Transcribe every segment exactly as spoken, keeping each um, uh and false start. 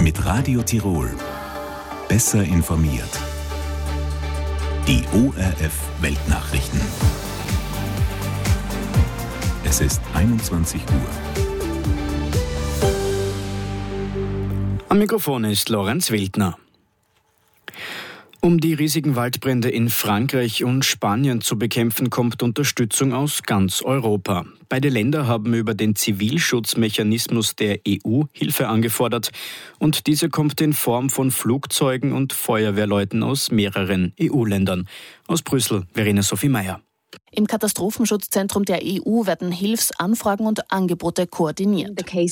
Mit Radio Tirol. Besser informiert. Die O R F Weltnachrichten. Es ist einundzwanzig Uhr. Am Mikrofon ist Lorenz Wildner. Um die riesigen Waldbrände in Frankreich und Spanien zu bekämpfen, kommt Unterstützung aus ganz Europa. Beide Länder haben über den Zivilschutzmechanismus der E U Hilfe angefordert und diese kommt in Form von Flugzeugen und Feuerwehrleuten aus mehreren E U-Ländern. Aus Brüssel, Verena Sophie Meyer. Im Katastrophenschutzzentrum der E U werden Hilfsanfragen und Angebote koordiniert.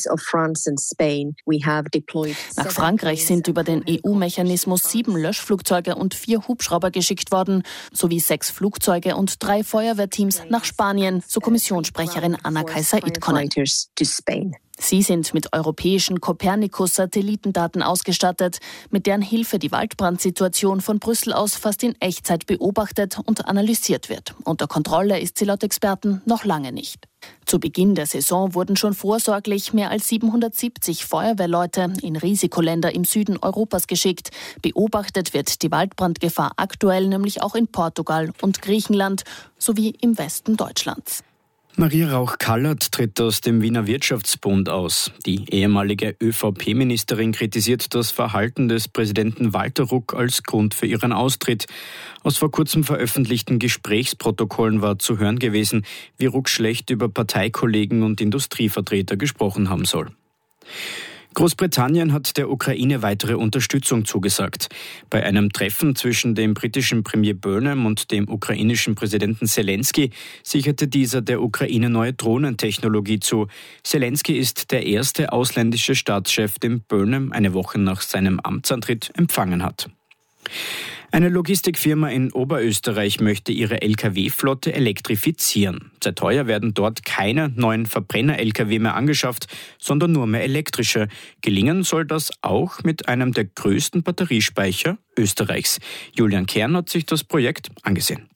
Nach Frankreich sind über den E U-Mechanismus sieben Löschflugzeuge und vier Hubschrauber geschickt worden, sowie sechs Flugzeuge und drei Feuerwehrteams nach Spanien, so Kommissionssprecherin Anna Kaiser-Itkonen. Sie sind mit europäischen Copernicus-Satellitendaten ausgestattet, mit deren Hilfe die Waldbrandsituation von Brüssel aus fast in Echtzeit beobachtet und analysiert wird. Unter Kontrolle ist sie laut Experten noch lange nicht. Zu Beginn der Saison wurden schon vorsorglich mehr als siebenhundertsiebzig Feuerwehrleute in Risikoländer im Süden Europas geschickt. Beobachtet wird die Waldbrandgefahr aktuell nämlich auch in Portugal und Griechenland sowie im Westen Deutschlands. Maria Rauch-Kallert tritt aus dem Wiener Wirtschaftsbund aus. Die ehemalige ÖVP-Ministerin kritisiert das Verhalten des Präsidenten Walter Ruck als Grund für ihren Austritt. Aus vor kurzem veröffentlichten Gesprächsprotokollen war zu hören gewesen, wie Ruck schlecht über Parteikollegen und Industrievertreter gesprochen haben soll. Großbritannien hat der Ukraine weitere Unterstützung zugesagt. Bei einem Treffen zwischen dem britischen Premier Burnham und dem ukrainischen Präsidenten Zelensky sicherte dieser der Ukraine neue Drohnentechnologie zu. Zelensky ist der erste ausländische Staatschef, den Burnham eine Woche nach seinem Amtsantritt empfangen hat. Eine Logistikfirma in Oberösterreich möchte ihre L K W-Flotte elektrifizieren. Seit heuer werden dort keine neuen Verbrenner-L K W mehr angeschafft, sondern nur mehr elektrische. Gelingen soll das auch mit einem der größten Batteriespeicher Österreichs. Julian Kern hat sich das Projekt angesehen.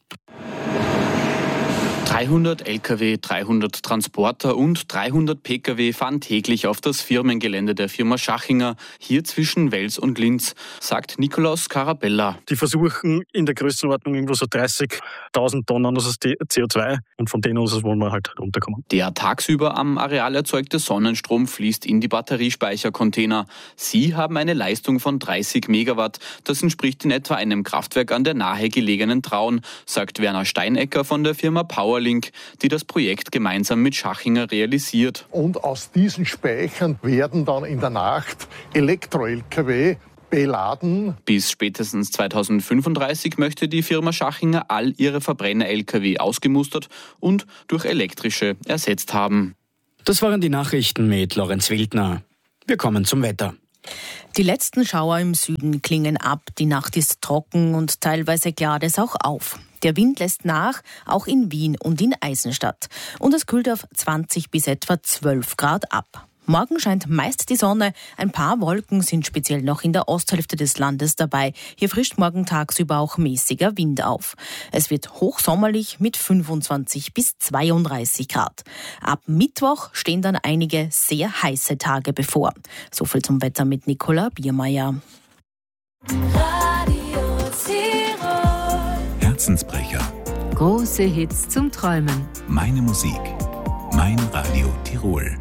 dreihundert L K W, dreihundert Transporter und dreihundert P K W fahren täglich auf das Firmengelände der Firma Schachinger, hier zwischen Wels und Linz, sagt Nikolaus Carabella. Die versuchen in der Größenordnung irgendwo so dreißigtausend Tonnen C O zwei und von denen aus wollen wir halt runterkommen. Der tagsüber am Areal erzeugte Sonnenstrom fließt in die Batteriespeichercontainer. Sie haben eine Leistung von dreißig Megawatt. Das entspricht in etwa einem Kraftwerk an der nahegelegenen Traun, sagt Werner Steinecker von der Firma Powerlink, die das Projekt gemeinsam mit Schachinger realisiert. Und aus diesen Speichern werden dann in der Nacht Elektro-L K W beladen. Bis spätestens zweitausendfünfunddreißig möchte die Firma Schachinger all ihre Verbrenner-L K W ausgemustert und durch elektrische ersetzt haben. Das waren die Nachrichten mit Lorenz Wildner. Wir kommen zum Wetter. Die letzten Schauer im Süden klingen ab, die Nacht ist trocken und teilweise klart es auch auf. Der Wind lässt nach, auch in Wien und in Eisenstadt. Und es kühlt auf zwanzig bis etwa zwölf Grad ab. Morgen scheint meist die Sonne. Ein paar Wolken sind speziell noch in der Osthälfte des Landes dabei. Hier frischt morgen tagsüber auch mäßiger Wind auf. Es wird hochsommerlich mit fünfundzwanzig bis zweiunddreißig Grad. Ab Mittwoch stehen dann einige sehr heiße Tage bevor. So viel zum Wetter mit Nicola Biermeier. Herzensbrecher. Große Hits zum Träumen. Meine Musik. Mein Radio Tirol.